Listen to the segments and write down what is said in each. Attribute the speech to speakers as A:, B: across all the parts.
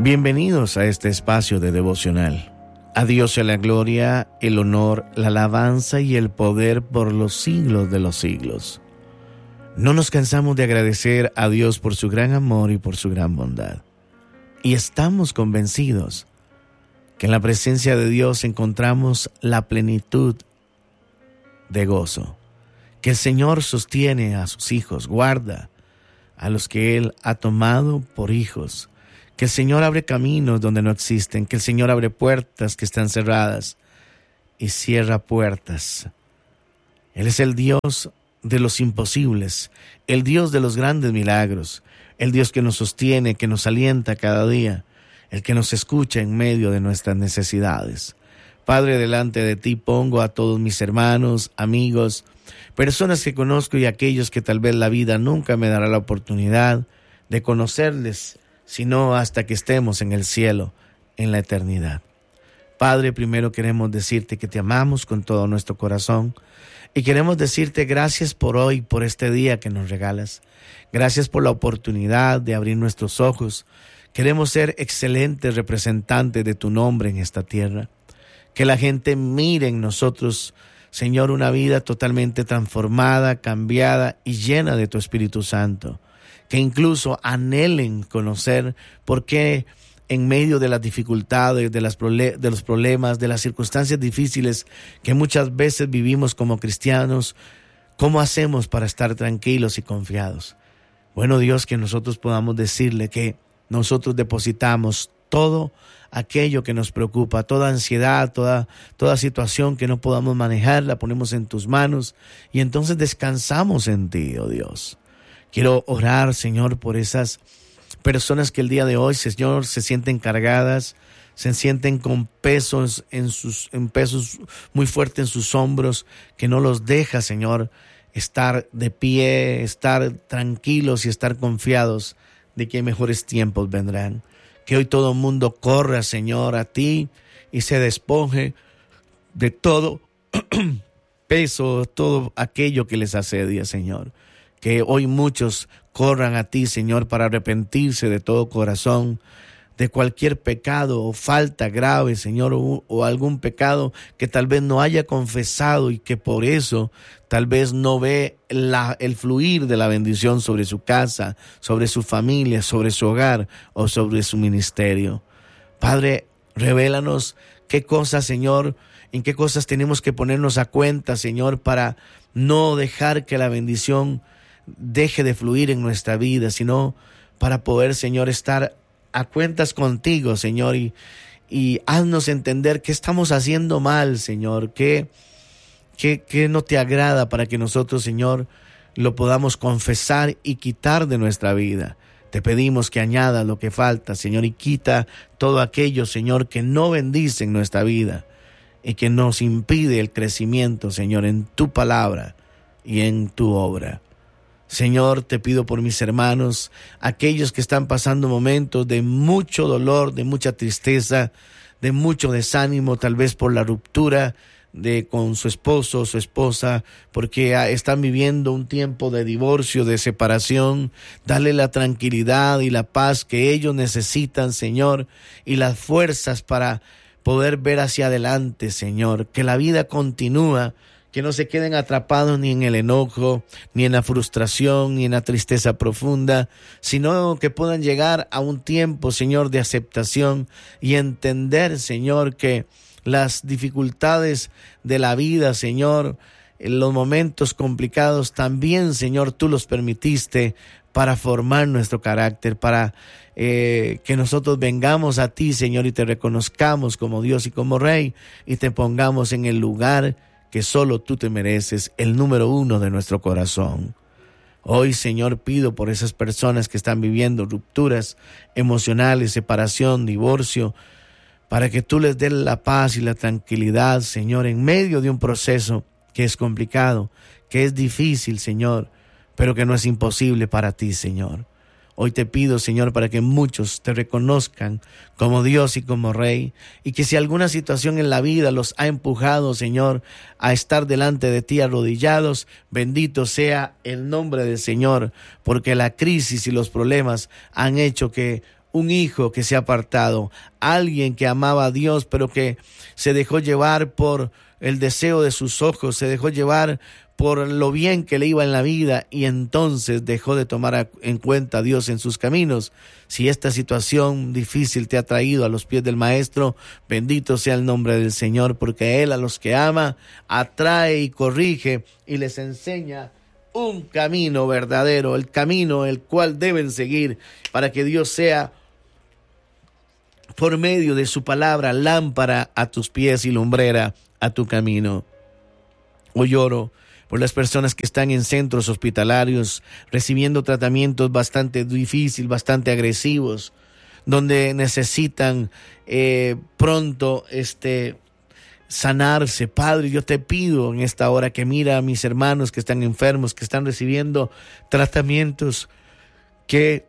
A: Bienvenidos a este espacio de devocional. A Dios sea la gloria, el honor, la alabanza y el poder por los siglos de los siglos. No nos cansamos de agradecer a Dios por su gran amor y por su gran bondad. Y estamos convencidos que en la presencia de Dios encontramos la plenitud de gozo. Que el Señor sostiene a sus hijos, guarda a los que Él ha tomado por hijos. Que el Señor abre caminos donde no existen, que el Señor abre puertas que están cerradas y cierra puertas. Él es el Dios de los imposibles, el Dios de los grandes milagros, el Dios que nos sostiene, que nos alienta cada día, el que nos escucha en medio de nuestras necesidades. Padre, delante de ti pongo a todos mis hermanos, amigos, personas que conozco y aquellos que tal vez la vida nunca me dará la oportunidad de conocerles, sino hasta que estemos en el cielo, en la eternidad. Padre, primero queremos decirte que te amamos con todo nuestro corazón y queremos decirte gracias por hoy, por este día que nos regalas. Gracias por la oportunidad de abrir nuestros ojos. Queremos ser excelentes representantes de tu nombre en esta tierra. Que la gente mire en nosotros, Señor, una vida totalmente transformada, cambiada y llena de tu Espíritu Santo. Que incluso anhelen conocer por qué en medio de las dificultades, de los problemas, de las circunstancias difíciles que muchas veces vivimos como cristianos, ¿cómo hacemos para estar tranquilos y confiados? Bueno, Dios, que nosotros podamos decirle que nosotros depositamos todo aquello que nos preocupa, toda ansiedad, toda situación que no podamos manejar, la ponemos en tus manos y entonces descansamos en ti, oh Dios. Quiero orar, Señor, por esas personas que el día de hoy, Señor, se sienten cargadas, se sienten con pesos pesos muy fuertes en sus hombros, que no los deja, Señor, estar de pie, estar tranquilos y estar confiados de que mejores tiempos vendrán. Que hoy todo el mundo corra, Señor, a ti y se despoje de todo peso, todo aquello que les asedia, Señor. Que hoy muchos corran a ti, Señor, para arrepentirse de todo corazón, de cualquier pecado o falta grave, Señor, o algún pecado que tal vez no haya confesado y que por eso tal vez no ve el fluir de la bendición sobre su casa, sobre su familia, sobre su hogar o sobre su ministerio. Padre, revélanos qué cosas, Señor, en qué cosas tenemos que ponernos a cuenta, Señor, para no dejar que la bendición deje de fluir en nuestra vida, sino para poder, Señor, estar a cuentas contigo, Señor, y haznos entender qué estamos haciendo mal, Señor, qué no te agrada para que nosotros, Señor, lo podamos confesar y quitar de nuestra vida. Te pedimos que añada lo que falta, Señor, y quita todo aquello, Señor, que no bendice en nuestra vida y que nos impide el crecimiento, Señor, en tu palabra y en tu obra. Señor, te pido por mis hermanos, aquellos que están pasando momentos de mucho dolor, de mucha tristeza, de mucho desánimo, tal vez por la ruptura con su esposo o su esposa, porque están viviendo un tiempo de divorcio, de separación. Dale la tranquilidad y la paz que ellos necesitan, Señor, y las fuerzas para poder ver hacia adelante, Señor, que la vida continúa, que no se queden atrapados ni en el enojo, ni en la frustración, ni en la tristeza profunda, sino que puedan llegar a un tiempo, Señor, de aceptación y entender, Señor, que las dificultades de la vida, Señor, en los momentos complicados, también, Señor, tú los permitiste para formar nuestro carácter, para que nosotros vengamos a ti, Señor, y te reconozcamos como Dios y como Rey, y te pongamos en el lugar que solo tú te mereces, el número 1 de nuestro corazón. Hoy, Señor, pido por esas personas que están viviendo rupturas emocionales, separación, divorcio, para que tú les des la paz y la tranquilidad, Señor, en medio de un proceso que es complicado, que es difícil, Señor, pero que no es imposible para ti, Señor. Hoy te pido, Señor, para que muchos te reconozcan como Dios y como Rey, y que si alguna situación en la vida los ha empujado, Señor, a estar delante de ti arrodillados, bendito sea el nombre del Señor, porque la crisis y los problemas han hecho que un hijo que se ha apartado, alguien que amaba a Dios, pero que se dejó llevar por el deseo de sus ojos, se dejó llevar por lo bien que le iba en la vida y entonces dejó de tomar en cuenta a Dios en sus caminos. Si esta situación difícil te ha traído a los pies del Maestro, bendito sea el nombre del Señor, porque Él a los que ama atrae y corrige y les enseña un camino verdadero, el camino el cual deben seguir para que Dios sea por medio de su palabra lámpara a tus pies y lumbrera a tu camino. Hoy oro por las personas que están en centros hospitalarios recibiendo tratamientos bastante difíciles, bastante agresivos, donde necesitan pronto sanarse. Padre, yo te pido en esta hora que mira a mis hermanos que están enfermos, que están recibiendo tratamientos que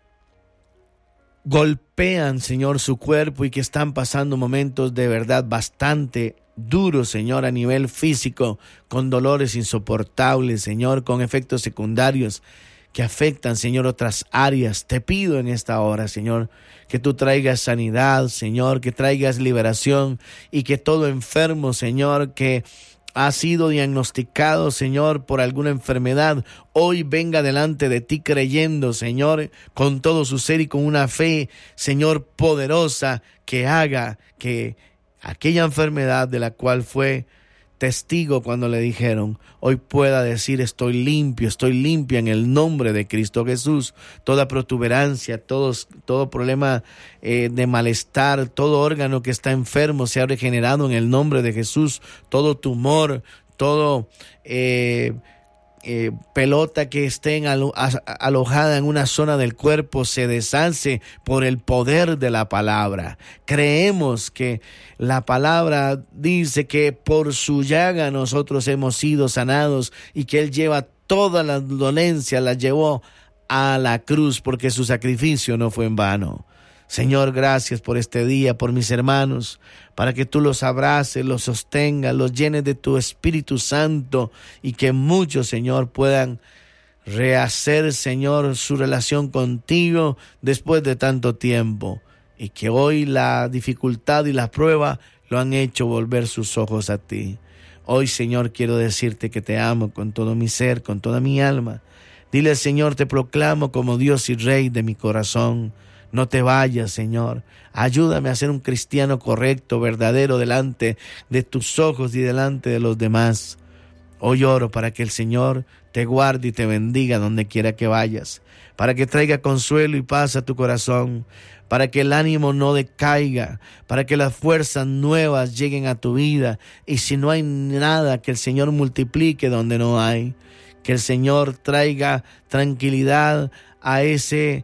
A: golpean, Señor, su cuerpo y que están pasando momentos de verdad bastante duros, Señor, a nivel físico, con dolores insoportables, Señor, con efectos secundarios que afectan, Señor, otras áreas. Te pido en esta hora, Señor, que tú traigas sanidad, Señor, que traigas liberación y que todo enfermo, Señor, que ha sido diagnosticado, Señor, por alguna enfermedad, hoy venga delante de ti creyendo, Señor, con todo su ser y con una fe, Señor, poderosa, que haga que aquella enfermedad de la cual fue testigo cuando le dijeron, hoy pueda decir estoy limpia en el nombre de Cristo Jesús. Toda protuberancia, todo problema de malestar, todo órgano que está enfermo se ha regenerado en el nombre de Jesús. Todo tumor, todo pelota que esté alojada en una zona del cuerpo se deshace por el poder de la palabra. Creemos que la palabra dice que por su llaga nosotros hemos sido sanados y que Él lleva toda la dolencia, la llevó a la cruz porque su sacrificio no fue en vano. Señor, gracias por este día, por mis hermanos, para que tú los abraces, los sostengas, los llenes de tu Espíritu Santo y que muchos, Señor, puedan rehacer, Señor, su relación contigo después de tanto tiempo y que hoy la dificultad y la prueba lo han hecho volver sus ojos a ti. Hoy, Señor, quiero decirte que te amo con todo mi ser, con toda mi alma. Dile, Señor, te proclamo como Dios y Rey de mi corazón. No te vayas, Señor. Ayúdame a ser un cristiano correcto, verdadero, delante de tus ojos y delante de los demás. Hoy oro para que el Señor te guarde y te bendiga donde quiera que vayas, para que traiga consuelo y paz a tu corazón, para que el ánimo no decaiga, para que las fuerzas nuevas lleguen a tu vida. Y si no hay nada, que el Señor multiplique donde no hay. Que el Señor traiga tranquilidad a ese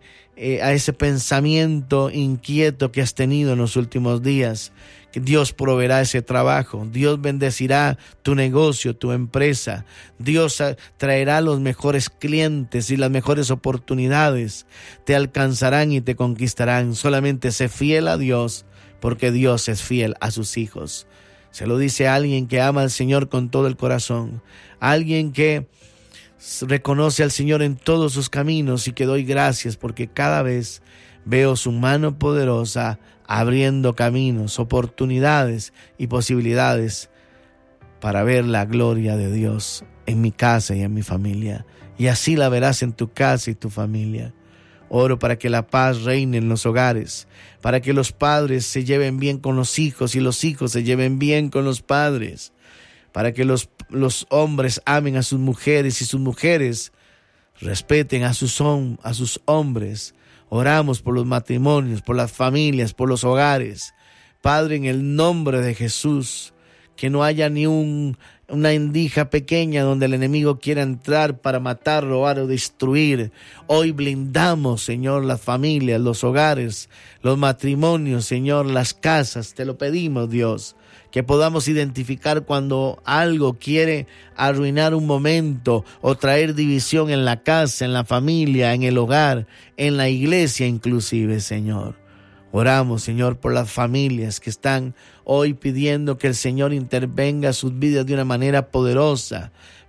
A: pensamiento inquieto que has tenido en los últimos días. Que Dios proveerá ese trabajo, Dios bendecirá tu negocio, tu empresa, Dios traerá los mejores clientes y las mejores oportunidades, te alcanzarán y te conquistarán. Solamente sé fiel a Dios, porque Dios es fiel a sus hijos. Se lo dice a alguien que ama al Señor con todo el corazón, alguien que reconoce al Señor en todos sus caminos y que doy gracias porque cada vez veo su mano poderosa abriendo caminos, oportunidades y posibilidades para ver la gloria de Dios en mi casa y en mi familia. Y así la verás en tu casa y tu familia. Oro para que la paz reine en los hogares, para que los padres se lleven bien con los hijos y los hijos se lleven bien con los padres, para que los hombres amen a sus mujeres y sus mujeres respeten a sus hombres. Oramos por los matrimonios, por las familias, por los hogares. Padre, en el nombre de Jesús, que no haya ni una endija pequeña donde el enemigo quiera entrar para matar, robar o destruir. Hoy blindamos, Señor, las familias, los hogares, los matrimonios, Señor, las casas. Te lo pedimos, Dios, que podamos identificar cuando algo quiere arruinar un momento o traer división en la casa, en la familia, en el hogar, en la iglesia inclusive, Señor. Oramos, Señor, por las familias que están hoy pidiendo que el Señor intervenga sus vidas de una manera poderosa.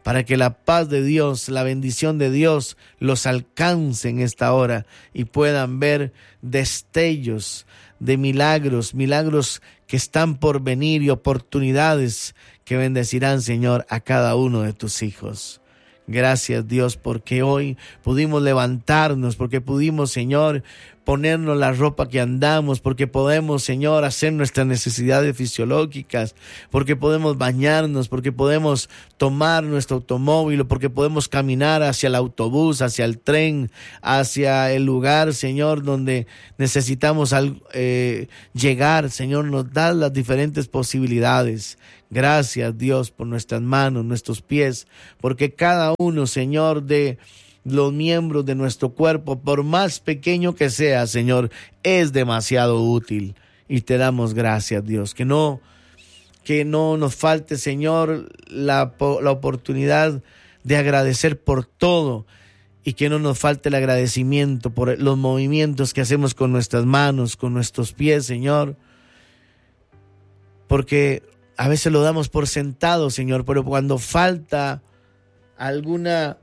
A: para que la paz de Dios, la bendición de Dios los alcance en esta hora y puedan ver destellos de milagros que están por venir y oportunidades que bendecirán, Señor, a cada uno de tus hijos. Gracias, Dios, porque hoy pudimos levantarnos, porque pudimos, Señor, ponernos la ropa que andamos, porque podemos, Señor, hacer nuestras necesidades fisiológicas, porque podemos bañarnos, porque podemos tomar nuestro automóvil, porque podemos caminar hacia el autobús, hacia el tren, hacia el lugar, Señor, donde necesitamos llegar. Señor, nos da las diferentes posibilidades. Gracias, Dios, por nuestras manos, nuestros pies, porque cada uno, Señor, de los miembros de nuestro cuerpo, por más pequeño que sea, Señor, es demasiado útil. Y te damos gracias, Dios, que no nos falte, Señor, la oportunidad de agradecer por todo, y que no nos falte el agradecimiento por los movimientos que hacemos con nuestras manos, con nuestros pies, Señor, porque a veces lo damos por sentado, Señor, pero cuando falta en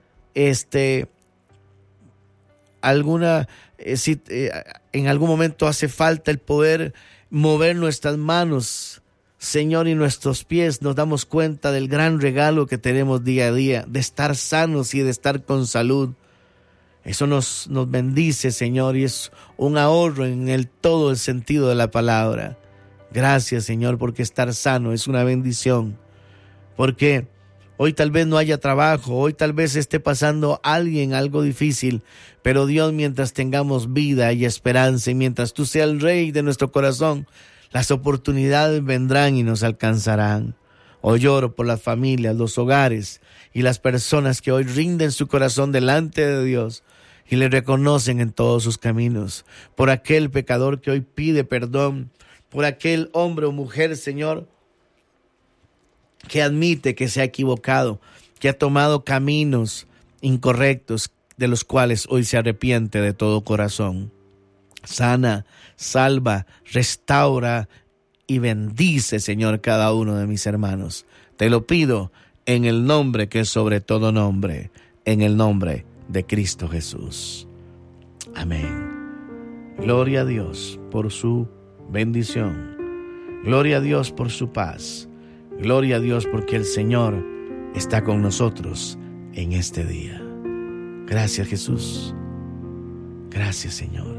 A: algún momento hace falta el poder mover nuestras manos, Señor, y nuestros pies, nos damos cuenta del gran regalo que tenemos día a día, de estar sanos y de estar con salud. Eso nos bendice, Señor, y es un ahorro en todo el sentido de la palabra. Gracias, Señor, porque estar sano es una bendición, porque hoy tal vez no haya trabajo, hoy tal vez esté pasando alguien algo difícil, pero Dios, mientras tengamos vida y esperanza, y mientras tú seas el Rey de nuestro corazón, las oportunidades vendrán y nos alcanzarán. Hoy lloro por las familias, los hogares y las personas que hoy rinden su corazón delante de Dios y le reconocen en todos sus caminos, por aquel pecador que hoy pide perdón, por aquel hombre o mujer, Señor, que admite que se ha equivocado, que ha tomado caminos incorrectos, de los cuales hoy se arrepiente de todo corazón. Sana, salva, restaura y bendice, Señor, cada uno de mis hermanos. Te lo pido en el nombre que es sobre todo nombre, en el nombre de Cristo Jesús. Amén. Gloria a Dios por su bendición. Gloria a Dios por su paz. Gloria a Dios porque el Señor está con nosotros en este día. Gracias, Jesús. Gracias, Señor.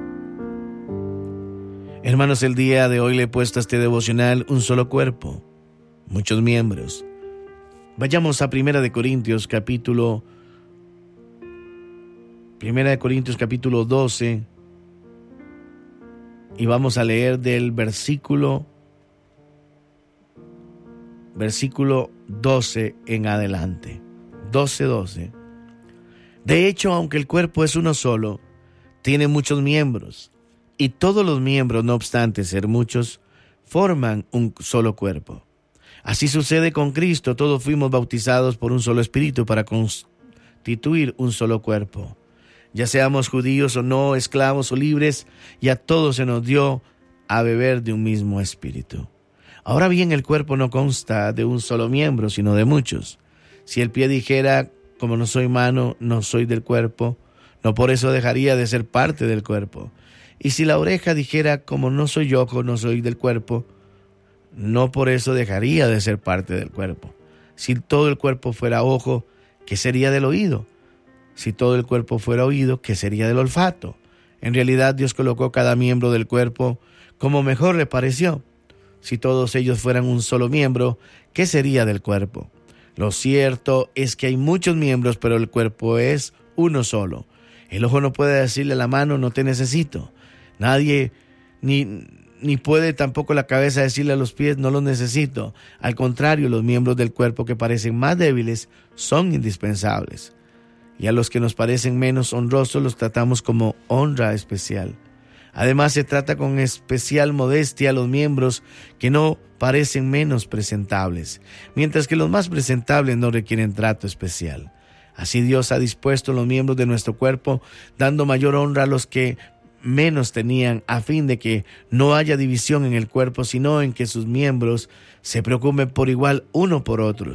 A: Hermanos, el día de hoy le he puesto a este devocional un solo cuerpo, muchos miembros. Vayamos a 1 Corintios capítulo 12 y vamos a leer del versículo 12 en adelante. 12. De hecho, aunque el cuerpo es uno solo, tiene muchos miembros, y todos los miembros, no obstante ser muchos, forman un solo cuerpo. Así sucede con Cristo. Todos fuimos bautizados por un solo espíritu para constituir un solo cuerpo. Ya seamos judíos o no, esclavos o libres, y a todos se nos dio a beber de un mismo espíritu. Ahora bien, el cuerpo no consta de un solo miembro, sino de muchos. Si el pie dijera, como no soy mano, no soy del cuerpo, no por eso dejaría de ser parte del cuerpo. Y si la oreja dijera, como no soy ojo, no soy del cuerpo, no por eso dejaría de ser parte del cuerpo. Si todo el cuerpo fuera ojo, ¿qué sería del oído? Si todo el cuerpo fuera oído, ¿qué sería del olfato? En realidad, Dios colocó cada miembro del cuerpo como mejor le pareció. Si todos ellos fueran un solo miembro, ¿qué sería del cuerpo? Lo cierto es que hay muchos miembros, pero el cuerpo es uno solo. El ojo no puede decirle a la mano, no te necesito. Nadie, ni puede tampoco la cabeza decirle a los pies, no los necesito. Al contrario, los miembros del cuerpo que parecen más débiles son indispensables. Y a los que nos parecen menos honrosos los tratamos como honra especial. Además, se trata con especial modestia a los miembros que no parecen menos presentables, mientras que los más presentables no requieren trato especial. Así Dios ha dispuesto los miembros de nuestro cuerpo, dando mayor honra a los que menos tenían, a fin de que no haya división en el cuerpo, sino en que sus miembros se preocupen por igual uno por otros.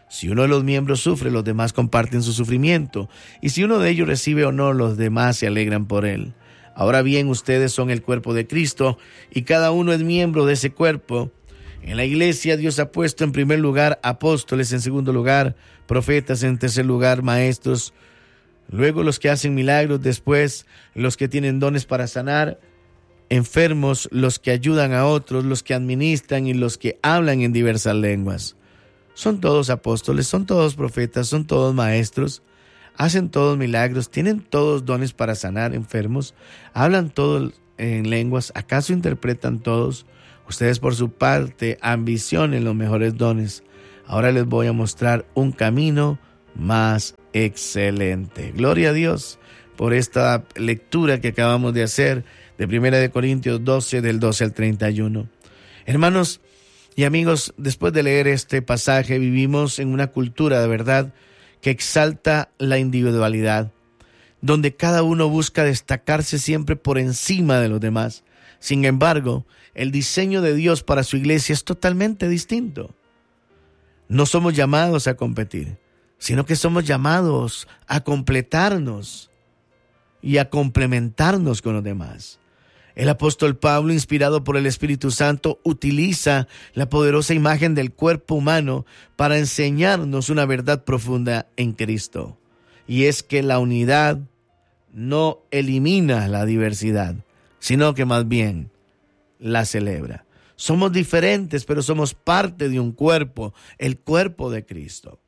A: Si uno de los miembros sufre, los demás comparten su sufrimiento. Y si uno de ellos recibe honor, los demás se alegran por él. Ahora bien, ustedes son el cuerpo de Cristo y cada uno es miembro de ese cuerpo. En la iglesia Dios ha puesto en primer lugar apóstoles, en segundo lugar profetas, en tercer lugar maestros, luego los que hacen milagros, después los que tienen dones para sanar enfermos, los que ayudan a otros, los que administran y los que hablan en diversas lenguas. Son todos apóstoles, son todos profetas, son todos maestros, hacen todos milagros, tienen todos dones para sanar enfermos, hablan todos en lenguas, ¿acaso interpretan todos? Ustedes por su parte ambicionen los mejores dones. Ahora les voy a mostrar un camino más excelente. Gloria a Dios por esta lectura que acabamos de hacer de 1 Corintios 12, del 12 al 31. Hermanos y amigos, después de leer este pasaje, vivimos en una cultura de verdad que exalta la individualidad, donde cada uno busca destacarse siempre por encima de los demás. Sin embargo, el diseño de Dios para su iglesia es totalmente distinto. No somos llamados a competir, sino que somos llamados a completarnos y a complementarnos con los demás. El apóstol Pablo, inspirado por el Espíritu Santo, utiliza la poderosa imagen del cuerpo humano para enseñarnos una verdad profunda en Cristo. Y es que la unidad no elimina la diversidad, sino que más bien la celebra. Somos diferentes, pero somos parte de un cuerpo, el cuerpo de Cristo.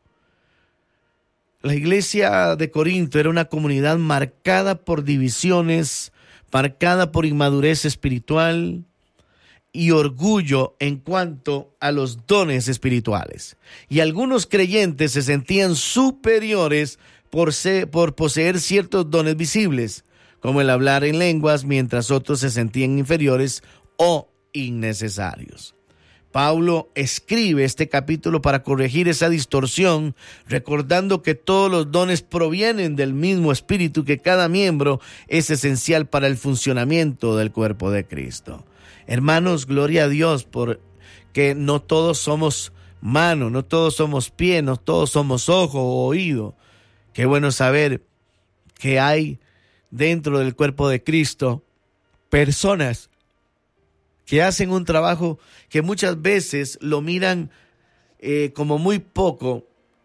A: La iglesia de Corinto era una comunidad marcada por divisiones, marcada por inmadurez espiritual y orgullo en cuanto a los dones espirituales. Y algunos creyentes se sentían superiores por poseer ciertos dones visibles, como el hablar en lenguas, mientras otros se sentían inferiores o innecesarios. Pablo escribe este capítulo para corregir esa distorsión, recordando que todos los dones provienen del mismo Espíritu, que cada miembro es esencial para el funcionamiento del cuerpo de Cristo. Hermanos, gloria a Dios porque no todos somos mano, no todos somos pie, no todos somos ojo o oído. Qué bueno saber que hay dentro del cuerpo de Cristo personas que hacen un trabajo que muchas veces lo miran como muy poco,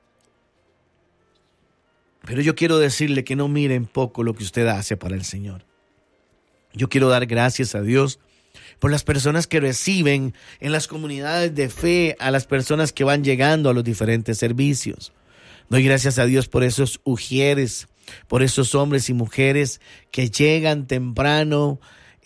A: pero yo quiero decirle que no miren poco lo que usted hace para el Señor. Yo quiero dar gracias a Dios por las personas que reciben en las comunidades de fe, a las personas que van llegando a los diferentes servicios. Doy gracias a Dios por esos ujieres, por esos hombres y mujeres que llegan temprano,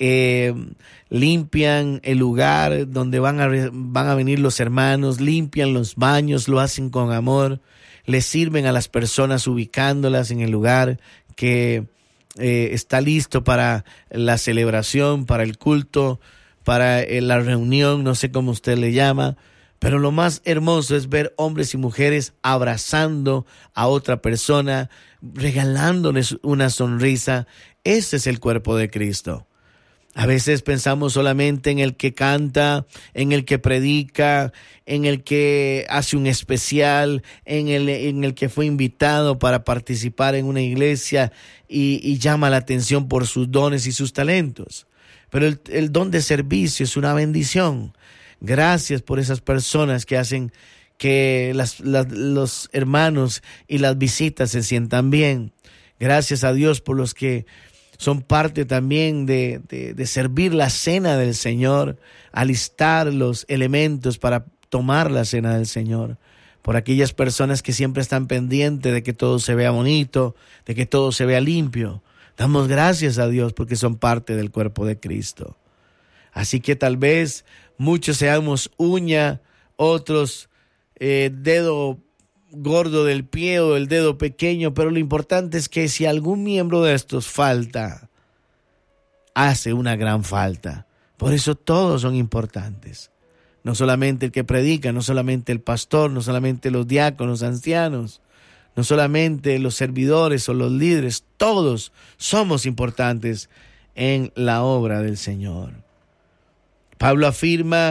A: limpian el lugar donde van a venir los hermanos, limpian los baños, lo hacen con amor, les sirven a las personas ubicándolas en el lugar que está listo para la celebración, para el culto, para la reunión, no sé cómo usted le llama. Pero lo más hermoso es ver hombres y mujeres abrazando a otra persona, regalándoles una sonrisa. Ese es el cuerpo de Cristo. A veces pensamos solamente en el que canta, en el que predica, en el que hace un especial, en el que fue invitado para participar en una iglesia y llama la atención por sus dones y sus talentos. Pero el don de servicio es una bendición. Gracias por esas personas que hacen que los hermanos y las visitas se sientan bien. Gracias a Dios por los que son parte también de servir la cena del Señor, alistar los elementos para tomar la cena del Señor. Por aquellas personas que siempre están pendientes de que todo se vea bonito, de que todo se vea limpio. Damos gracias a Dios porque son parte del cuerpo de Cristo. Así que tal vez muchos seamos uña, otros dedo gordo del pie o el dedo pequeño, pero lo importante es que si algún miembro de estos falta, hace una gran falta. Por eso todos son importantes. No solamente el que predica, no solamente el pastor, no solamente los diáconos, ancianos, no solamente los servidores o los líderes, todos somos importantes en la obra del Señor. Pablo afirma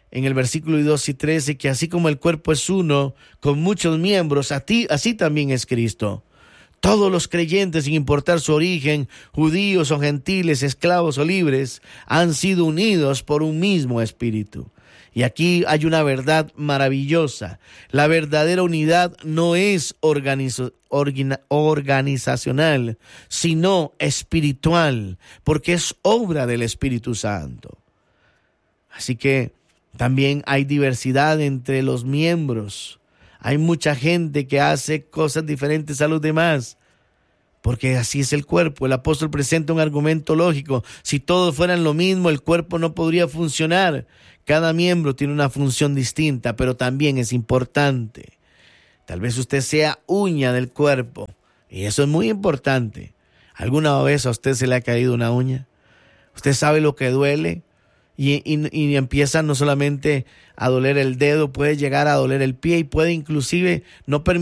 A: en el versículo 2 y 13, que así como el cuerpo es uno, con muchos miembros, así también es Cristo. Todos los creyentes, sin importar su origen, judíos o gentiles, esclavos o libres, han sido unidos por un mismo espíritu. Y aquí hay una verdad maravillosa. La verdadera unidad no es organizacional, sino espiritual, porque es obra del Espíritu Santo. Así que también hay diversidad entre los miembros. Hay mucha gente que hace cosas diferentes a los demás, porque así es el cuerpo. El apóstol presenta un argumento lógico. Si todos fueran lo mismo, el cuerpo no podría funcionar. Cada miembro tiene una función distinta, pero también es importante. Tal vez usted sea uña del cuerpo, y eso es muy importante. ¿Alguna vez a usted se le ha caído una uña? ¿Usted sabe lo que duele? Y empieza no solamente a doler el dedo, puede llegar a doler el pie y puede inclusive no permitir